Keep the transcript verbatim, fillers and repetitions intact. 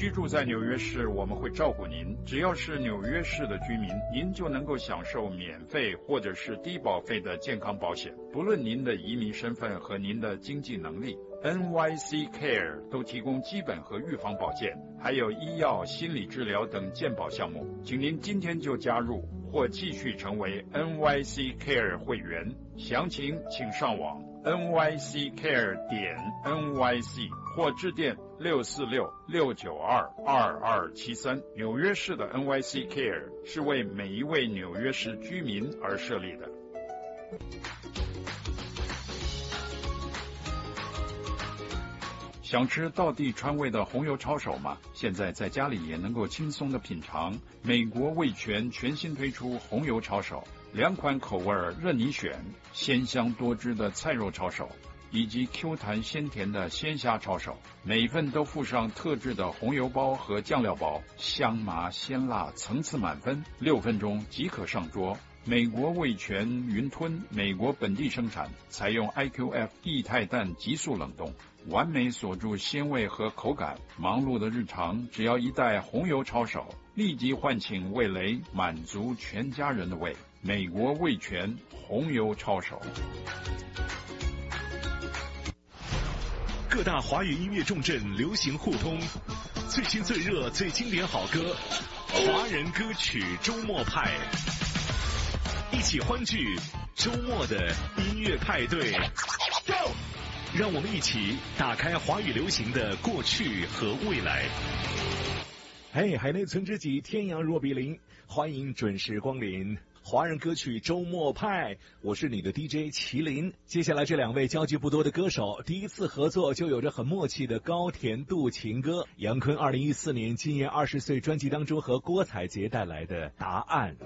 居住在纽约市，我们会照顾您。只要是纽约市的居民，您就能够享受免费或者是低保费的健康保险，不论您的移民身份和您的经济能力。N Y C Care 都提供基本和预防保健，还有医药、心理治疗等健保项目。请您今天就加入或继续成为 N Y C Care 会员，详情请上网 N Y C Care 点 N Y C 或致电六四六六九二二二七三。纽约市的 N Y C Care 是为每一位纽约市居民而设立的。想吃道地川味的红油抄手吗？现在在家里也能够轻松的品尝。美国味全全新推出红油抄手，两款口味任你选，鲜香多汁的菜肉抄手以及 Q 弹鲜甜的鲜虾抄手，每一份都附上特制的红油包和酱料包，香麻鲜辣层次满分，六分钟即可上桌。美国味全云吞，美国本地生产，采用 I Q F 液态氮急速冷冻，完美锁住鲜味和口感。忙碌的日常，只要一袋红油抄手，立即唤醒味蕾，满足全家人的胃。美国味全红油抄手。 各大华语音乐重镇流行互通，最新最热最经典好歌，华人歌曲周末派，一起欢聚周末的音乐派对。让我们一起打开华语流行的过去和未来。 嘿，海内存知己，天涯若比邻，欢迎准时光临华人歌曲周末派，我是你的 D J 麒麟。接下来这两位交集不多的歌手，第一次合作就有着很默契的高甜度情歌。杨坤二零一四年今年二十岁专辑当中和郭采洁带来的答案。